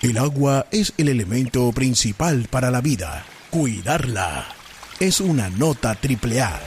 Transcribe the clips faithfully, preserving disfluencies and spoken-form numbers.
El agua es el elemento principal para la vida. Cuidarla es una nota triple A.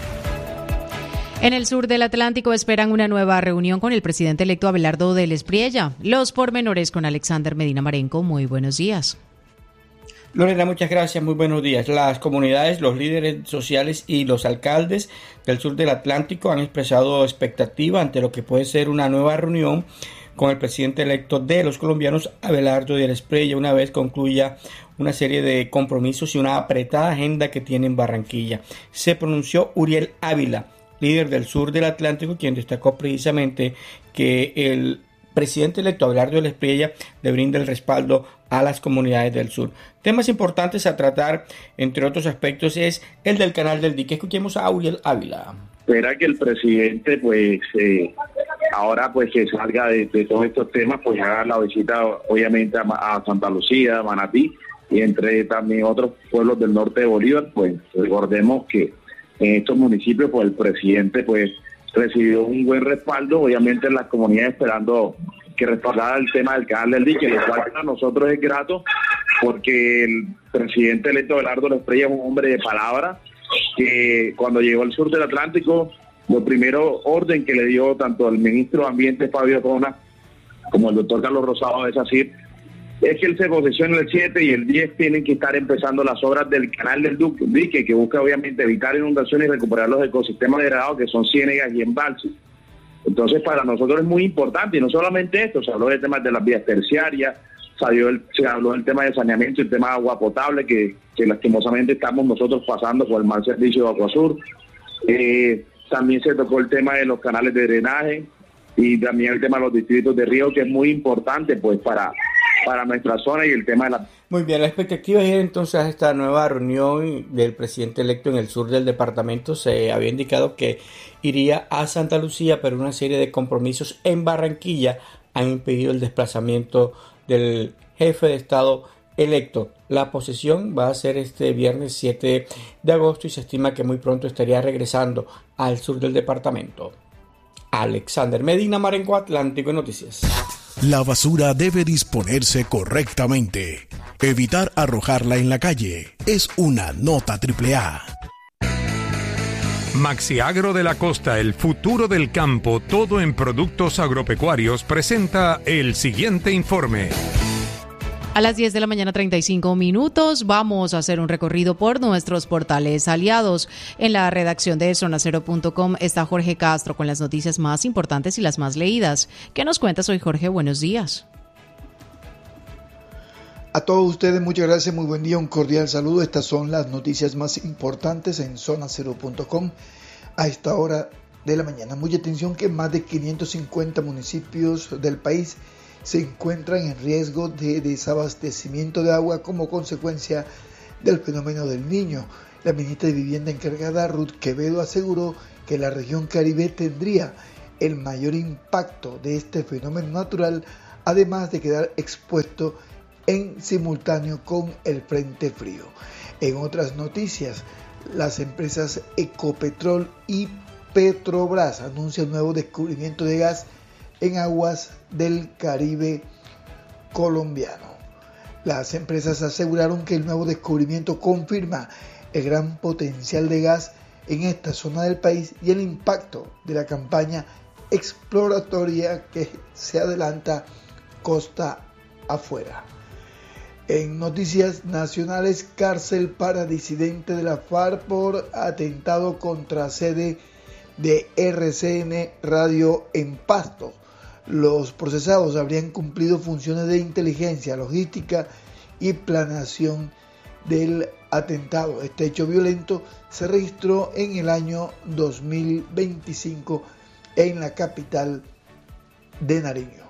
En el sur del Atlántico esperan una nueva reunión con el presidente electo Abelardo del Espriella. Los pormenores con Alexander Medina Marenco. Muy buenos días. Lorena, muchas gracias, muy buenos días. Las comunidades, los líderes sociales y los alcaldes del sur del Atlántico han expresado expectativa ante lo que puede ser una nueva reunión con el presidente electo de los colombianos, Abelardo del Espriella, una vez concluya una serie de compromisos y una apretada agenda que tiene en Barranquilla. Se pronunció Uriel Ávila, líder del sur del Atlántico, quien destacó precisamente que el presidente electo Abelardo del Espriella le brinda el respaldo a las comunidades del sur. Temas importantes a tratar, entre otros aspectos, es el del canal del dique. Escuchemos a Uriel Ávila. Espera que el presidente, pues, eh, ahora pues que salga de, de todos estos temas, pues haga la visita, obviamente, a, a Santa Lucía, a Manatí, y entre también otros pueblos del norte de Bolívar. Pues recordemos que en estos municipios, pues el presidente, pues, recibió un buen respaldo, obviamente en las comunidades, esperando que respaldara el tema del canal del dique, lo cual para nosotros es grato, porque el presidente electo Abelardo del Espriella es un hombre de palabra, que cuando llegó al sur del Atlántico, lo primero orden que le dio tanto el ministro de Ambiente, Fabio Rona, como el doctor Carlos Rosado de SACIR, es que él se posesiona el siete y el diez tienen que estar empezando las obras del canal del dique, que busca obviamente evitar inundaciones y recuperar los ecosistemas degradados que son ciénegas y embalses. Entonces para nosotros es muy importante, y no solamente esto, se habló de temas de las vías terciarias, se habló, el, se habló del tema de saneamiento, el tema de agua potable, que, que lastimosamente estamos nosotros pasando por el mal servicio de Aguasur. Eh, también se tocó el tema de los canales de drenaje y también el tema de los distritos de río, que es muy importante pues para, para nuestra zona, y el tema de la... Muy bien, la expectativa es entonces a esta nueva reunión del presidente electo en el sur del departamento. Se había indicado que iría a Santa Lucía, pero una serie de compromisos en Barranquilla han impedido el desplazamiento del jefe de Estado electo. La posesión va a ser este viernes siete de agosto y se estima que muy pronto estaría regresando al sur del departamento. Alexander Medina Marenco, Atlántico Noticias. La basura debe disponerse correctamente. Evitar arrojarla en la calle es una nota triple A. Maxiagro de la Costa, el futuro del campo, todo en productos agropecuarios, presenta el siguiente informe. A las diez de la mañana, treinta y cinco minutos, vamos a hacer un recorrido por nuestros portales aliados. En la redacción de zona cero punto com está Jorge Castro con las noticias más importantes y las más leídas. ¿Qué nos cuentas hoy, Jorge? Buenos días. A todos ustedes, muchas gracias, muy buen día, un cordial saludo. Estas son las noticias más importantes en zona cero punto com a esta hora de la mañana. Mucha atención que más de quinientos cincuenta municipios del país se encuentran en riesgo de desabastecimiento de agua como consecuencia del fenómeno del Niño. La ministra de Vivienda encargada, Ruth Quevedo, aseguró que la región Caribe tendría el mayor impacto de este fenómeno natural, además de quedar expuesto en simultáneo con el frente frío. En otras noticias, las empresas Ecopetrol y Petrobras anuncian nuevo descubrimiento de gas en aguas del Caribe colombiano. Las empresas aseguraron que el nuevo descubrimiento confirma el gran potencial de gas en esta zona del país y el impacto de la campaña exploratoria que se adelanta costa afuera. En noticias nacionales, cárcel para disidente de la FARC por atentado contra sede de R C N Radio en Pasto. Los procesados habrían cumplido funciones de inteligencia, logística y planeación del atentado. Este hecho violento se registró en el año dos mil veinticinco en la capital de Nariño.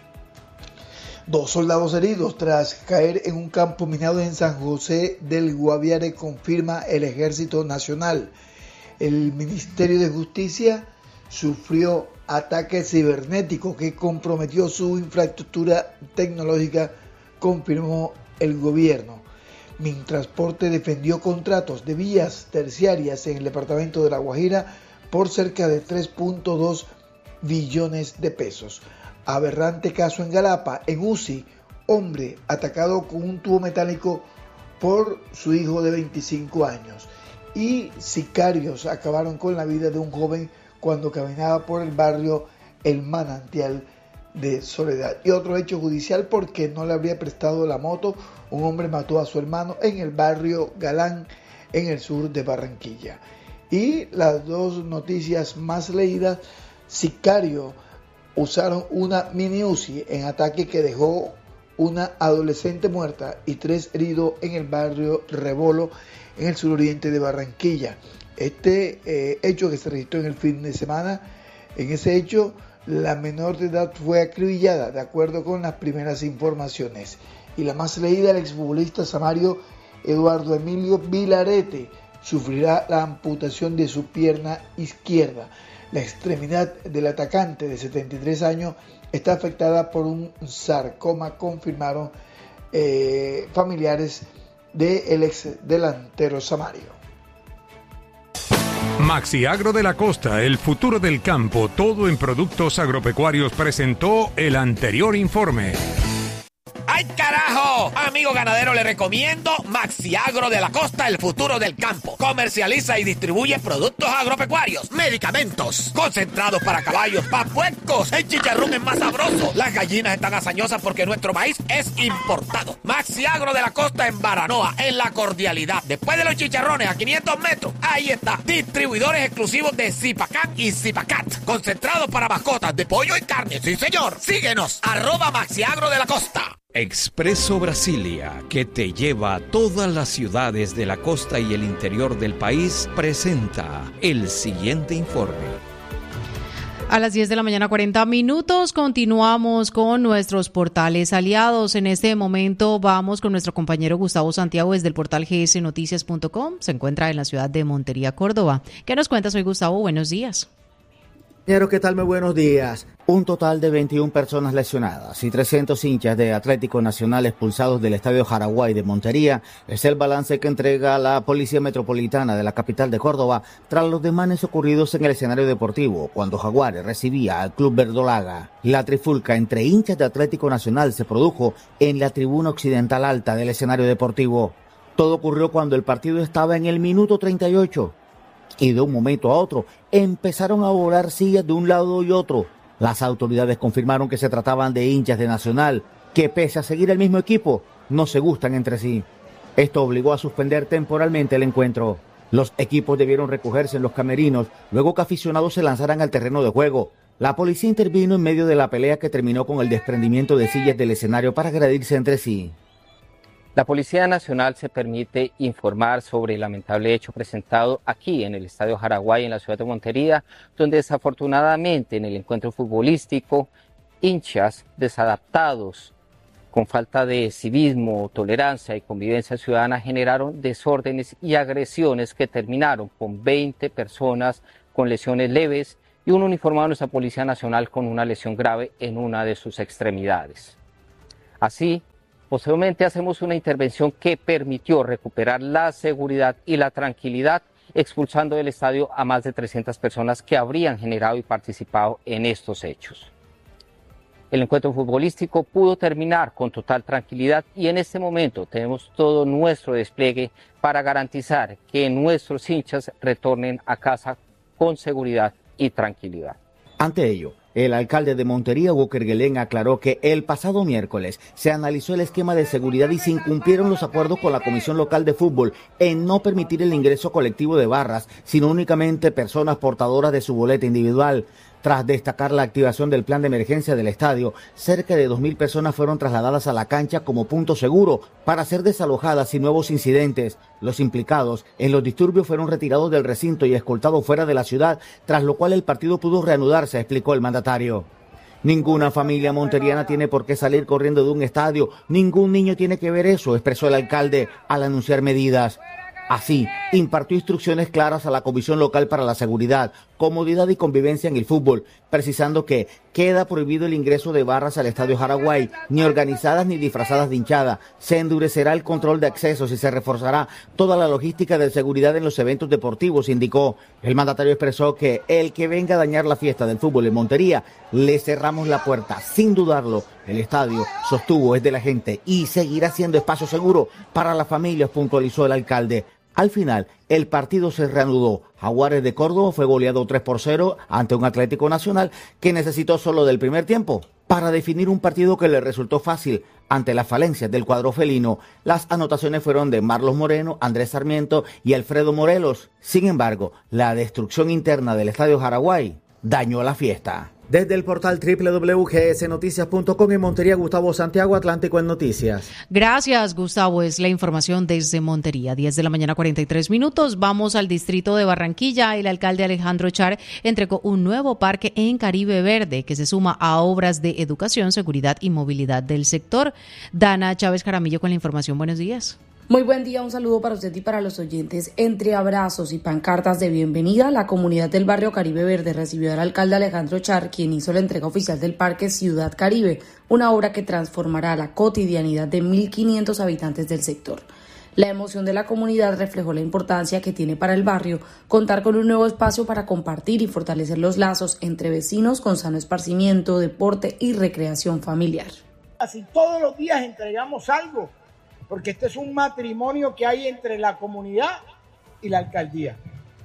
Dos soldados heridos tras caer en un campo minado en San José del Guaviare, confirma el Ejército Nacional. El Ministerio de Justicia sufrió ataque cibernético que comprometió su infraestructura tecnológica, confirmó el gobierno. Mintransporte defendió contratos de vías terciarias en el departamento de La Guajira por cerca de tres punto dos billones de pesos. Aberrante caso en Galapa. En U C I, hombre atacado con un tubo metálico por su hijo de veinticinco años. Y sicarios acabaron con la vida de un joven cuando caminaba por el barrio El Manantial de Soledad. Y otro hecho judicial porque no le habría prestado la moto. Un hombre mató a su hermano en el barrio Galán, en el sur de Barranquilla. Y las dos noticias más leídas: sicarios usaron una mini Uzi en ataque que dejó una adolescente muerta y tres heridos en el barrio Rebolo, en el suroriente de Barranquilla. Este eh, hecho que se registró en el fin de semana, en ese hecho la menor de edad fue acribillada, de acuerdo con las primeras informaciones. Y la más leída, el exfutbolista samario Eduardo Emilio Vilarete sufrirá la amputación de su pierna izquierda. La extremidad del atacante de setenta y tres años está afectada por un sarcoma, confirmaron eh, familiares del ex delantero samario. Maxiagro de la Costa, el futuro del campo, todo en productos agropecuarios, presentó el anterior informe. ¡Ay, carajo! Amigo ganadero, le recomiendo Maxiagro de la Costa, el futuro del campo. Comercializa y distribuye productos agropecuarios, medicamentos, concentrados para caballos, para puercos. El chicharrón es más sabroso. Las gallinas están hazañosas porque nuestro maíz es importado. Maxiagro de la Costa en Baranoa, en La Cordialidad. Después de los chicharrones, a quinientos metros, ahí está. Distribuidores exclusivos de Zipacán y Zipacat. Concentrados para mascotas de pollo y carne. Sí, señor. Síguenos. Arroba Maxiagro de la Costa. Expreso Brasilia, que te lleva a todas las ciudades de la costa y el interior del país, presenta el siguiente informe. A las diez de la mañana, cuarenta minutos, continuamos con nuestros portales aliados. En este momento vamos con nuestro compañero Gustavo Santiago desde el portal g s noticias punto com. Se encuentra en la ciudad de Montería, Córdoba. ¿Qué nos cuentas hoy, Gustavo? Buenos días. ¿Qué tal? Muy buenos días. Un total de veintiuna personas lesionadas y trescientos hinchas de Atlético Nacional expulsados del Estadio Jaraguay de Montería es el balance que entrega la Policía Metropolitana de la capital de Córdoba tras los desmanes ocurridos en el escenario deportivo cuando Jaguares recibía al Club Verdolaga. La trifulca entre hinchas de Atlético Nacional se produjo en la tribuna occidental alta del escenario deportivo. Todo ocurrió cuando el partido estaba en el minuto treinta y ocho. Y de un momento a otro empezaron a volar sillas de un lado y otro. Las autoridades confirmaron que se trataban de hinchas de Nacional, que pese a seguir el mismo equipo, no se gustan entre sí. Esto obligó a suspender temporalmente el encuentro. Los equipos debieron recogerse en los camerinos, luego que aficionados se lanzaran al terreno de juego. La policía intervino en medio de la pelea que terminó con el desprendimiento de sillas del escenario para agredirse entre sí. La Policía Nacional se permite informar sobre el lamentable hecho presentado aquí en el Estadio Jaraguay en la ciudad de Montería, donde desafortunadamente en el encuentro futbolístico, hinchas desadaptados, con falta de civismo, tolerancia y convivencia ciudadana generaron desórdenes y agresiones que terminaron con veinte personas con lesiones leves y un uniformado de nuestra Policía Nacional con una lesión grave en una de sus extremidades. Así, posteriormente hacemos una intervención que permitió recuperar la seguridad y la tranquilidad, expulsando del estadio a más de trescientas personas que habrían generado y participado en estos hechos. El encuentro futbolístico pudo terminar con total tranquilidad y en este momento tenemos todo nuestro despliegue para garantizar que nuestros hinchas retornen a casa con seguridad y tranquilidad. Ante ello, el alcalde de Montería, Hugo Kerguelen, aclaró que el pasado miércoles se analizó el esquema de seguridad y se incumplieron los acuerdos con la Comisión Local de Fútbol en no permitir el ingreso colectivo de barras, sino únicamente personas portadoras de su boleta individual. Tras destacar la activación del plan de emergencia del estadio, cerca de dos mil personas fueron trasladadas a la cancha como punto seguro para ser desalojadas sin nuevos incidentes. Los implicados en los disturbios fueron retirados del recinto y escoltados fuera de la ciudad, tras lo cual el partido pudo reanudarse, explicó el mandatario. Ninguna familia monteriana tiene por qué salir corriendo de un estadio, ningún niño tiene que ver eso, expresó el alcalde al anunciar medidas. Así, impartió instrucciones claras a la Comisión Local para la Seguridad, comodidad y convivencia en el fútbol, precisando que queda prohibido el ingreso de barras al Estadio Jaraguay, ni organizadas ni disfrazadas de hinchada. Se endurecerá el control de accesos y se reforzará toda la logística de seguridad en los eventos deportivos, indicó. El mandatario expresó que el que venga a dañar la fiesta del fútbol en Montería, le cerramos la puerta, sin dudarlo. El estadio, sostuvo, es de la gente y seguirá siendo espacio seguro para las familias, puntualizó el alcalde. Al final, el partido se reanudó. Jaguares de Córdoba fue goleado tres por cero ante un Atlético Nacional que necesitó solo del primer tiempo para definir un partido que le resultó fácil ante las falencias del cuadro felino. Las anotaciones fueron de Marlos Moreno, Andrés Sarmiento y Alfredo Morelos. Sin embargo, la destrucción interna del Estadio Jaraguay dañó la fiesta. Desde el portal doble u doble u doble u punto g s noticias punto com en Montería, Gustavo Santiago, Atlántico en Noticias. Gracias, Gustavo. Es la información desde Montería. diez de la mañana, cuarenta y tres minutos. Vamos al distrito de Barranquilla. El alcalde Alejandro Char entregó un nuevo parque en Caribe Verde que se suma a obras de educación, seguridad y movilidad del sector. Dana Chávez Jaramillo con la información. Buenos días. Muy buen día, un saludo para usted y para los oyentes. Entre abrazos y pancartas de bienvenida, la comunidad del barrio Caribe Verde recibió al alcalde Alejandro Char, quien hizo la entrega oficial del Parque Ciudad Caribe, una obra que transformará la cotidianidad de mil quinientos habitantes del sector. La emoción de la comunidad reflejó la importancia que tiene para el barrio contar con un nuevo espacio para compartir y fortalecer los lazos entre vecinos con sano esparcimiento, deporte y recreación familiar. Así todos los días entregamos algo, porque este es un matrimonio que hay entre la comunidad y la alcaldía.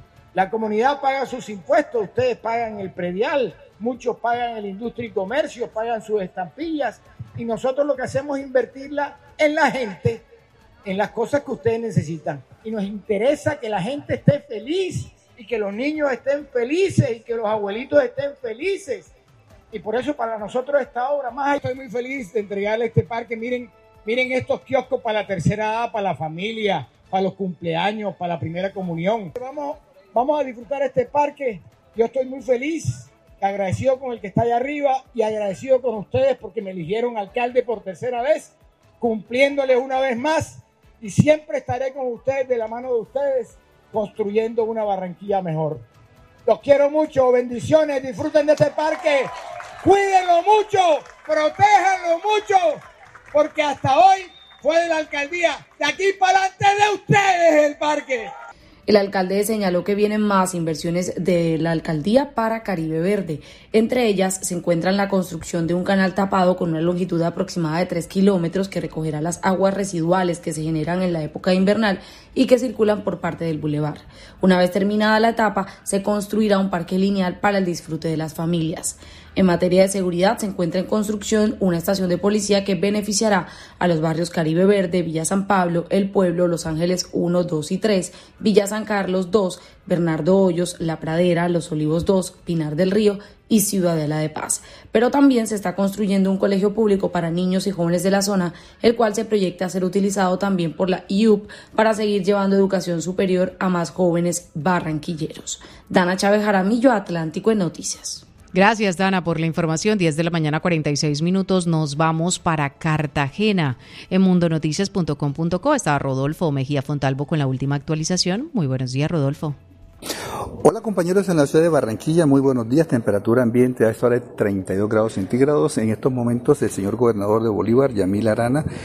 La comunidad paga sus impuestos, ustedes pagan el predial, muchos pagan el industria y comercio, pagan sus estampillas, y nosotros lo que hacemos es invertirla en la gente, en las cosas que ustedes necesitan. Y nos interesa que la gente esté feliz, y que los niños estén felices, y que los abuelitos estén felices. Y por eso para nosotros esta obra, más estoy muy feliz de entregarle este parque. Miren, Miren estos kioscos para la tercera edad, para la familia, para los cumpleaños, para la primera comunión. Vamos, vamos a disfrutar este parque. Yo estoy muy feliz, agradecido con el que está allá arriba y agradecido con ustedes porque me eligieron alcalde por tercera vez, cumpliéndoles una vez más, y siempre estaré con ustedes, de la mano de ustedes, construyendo una Barranquilla mejor. Los quiero mucho, bendiciones, disfruten de este parque, cuídenlo mucho, protéjanlo mucho, porque hasta hoy fue de la alcaldía, de aquí para adelante de ustedes el parque. El alcalde señaló que vienen más inversiones de la alcaldía para Caribe Verde. Entre ellas se encuentran la construcción de un canal tapado con una longitud aproximada de tres kilómetros que recogerá las aguas residuales que se generan en la época invernal y que circulan por parte del bulevar. Una vez terminada la etapa, se construirá un parque lineal para el disfrute de las familias. En materia de seguridad, se encuentra en construcción una estación de policía que beneficiará a los barrios Caribe Verde, Villa San Pablo, El Pueblo, Los Ángeles uno, dos y tres, Villa San Carlos dos, Bernardo Hoyos, La Pradera, Los Olivos dos, Pinar del Río y Ciudadela de Paz. Pero también se está construyendo un colegio público para niños y jóvenes de la zona, el cual se proyecta ser utilizado también por la I U P para seguir llevando educación superior a más jóvenes barranquilleros. Dana Chávez Jaramillo, Atlántico en Noticias. Gracias, Dana, por la información. diez de la mañana, cuarenta y seis minutos. Nos vamos para Cartagena. En mundo noticias punto com punto co está Rodolfo Mejía Fontalvo con la última actualización. Muy buenos días, Rodolfo. Hola compañeros en la ciudad de Barranquilla, muy buenos días. Temperatura ambiente a esta hora de treinta y dos grados centígrados. En estos momentos el señor gobernador de Bolívar, Yamil Arana,